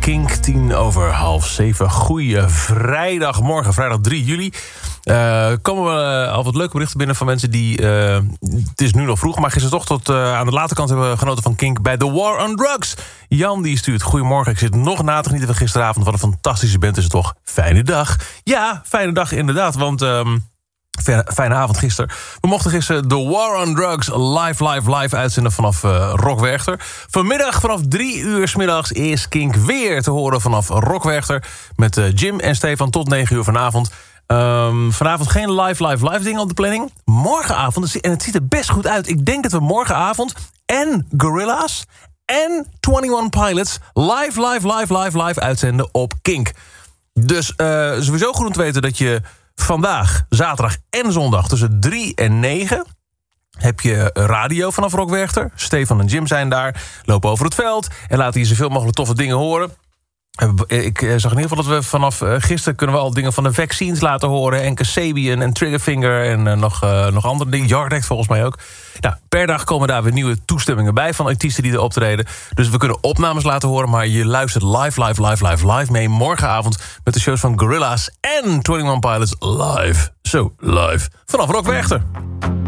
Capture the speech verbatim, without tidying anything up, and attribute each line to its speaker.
Speaker 1: Kink, tien over half zeven. Goeie vrijdagmorgen, vrijdag drie juli. Uh, komen we uh, al wat leuke berichten binnen van mensen die... Uh, het is nu nog vroeg, maar gisteren toch tot uh, aan de late kant hebben genoten van Kink bij The War on Drugs. Jan die stuurt, goedemorgen, ik zit nog na te genieten van gisteravond. Wat een fantastische band is het toch. Fijne dag. Ja, fijne dag inderdaad, want... Um, Fijne, fijne avond gisteren. We mochten gisteren The War on Drugs live, live, live uitzenden vanaf uh, Rock Werchter. Vanmiddag vanaf drie uur 's middags is Kink weer te horen vanaf Rock Werchter. Met uh, Jim en Stefan tot negen uur vanavond. Um, vanavond geen live, live, live dingen op de planning. Morgenavond, en het ziet er best goed uit. Ik denk dat we morgenavond en Gorillaz en eenentwintig Pilots live, live, live, live, live uitzenden op Kink. Dus uh, sowieso goed om te weten dat je... vandaag, zaterdag en zondag tussen drie en negen... heb je radio vanaf Rock Werchter. Stefan en Jim zijn daar, lopen over het veld... en laten je zoveel mogelijk toffe dingen horen. Ik zag in ieder geval dat we vanaf gisteren... kunnen we al dingen van de Vaccines laten horen... en Kasabian en Triggerfinger en uh, nog, uh, nog andere dingen. Yard Act volgens mij ook. Nou, per dag komen daar weer nieuwe toestemmingen bij... van artiesten die er optreden. Dus we kunnen opnames laten horen... maar je luistert live, live, live, live, live mee... morgenavond met de shows van Gorillaz en eenentwintig Pilots live. Zo, live. Vanaf Rock Werchter.